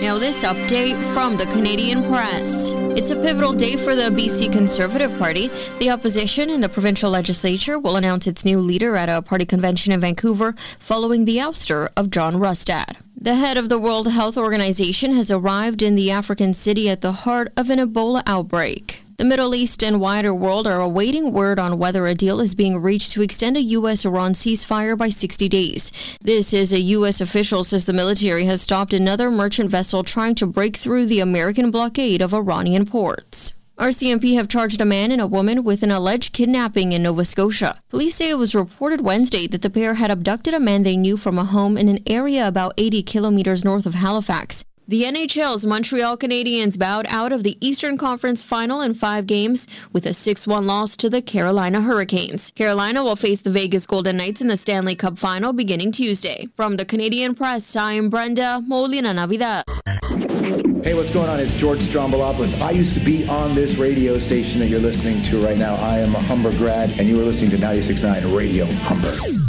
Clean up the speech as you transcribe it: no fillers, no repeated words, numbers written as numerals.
Now this update from the Canadian Press. It's a pivotal day for the BC Conservative Party. The opposition in the provincial legislature will announce its new leader at a party convention in Vancouver following the ouster of John Rustad. The head of the World Health Organization has arrived in the African city at the heart of an Ebola outbreak. The Middle East and wider world are awaiting word on whether a deal is being reached to extend a U.S.-Iran ceasefire by 60 days. This is a U.S. official says the military has stopped another merchant vessel trying to break through the American blockade of Iranian ports. RCMP have charged a man and a woman with an alleged kidnapping in Nova Scotia. Police say it was reported Wednesday that the pair had abducted a man they knew from a home in an area about 80 kilometers north of Halifax. The NHL's Montreal Canadiens bowed out of the Eastern Conference Final in 5 games with a 6-1 loss to the Carolina Hurricanes. Carolina will face the Vegas Golden Knights in the Stanley Cup Final beginning Tuesday. From the Canadian Press, I'm Brenda Molina Navidad. Hey, what's going on? It's George Strombolopoulos. I used to be on this radio station that you're listening to right now. I am a Humber grad, and you are listening to 96.9 Radio Humber.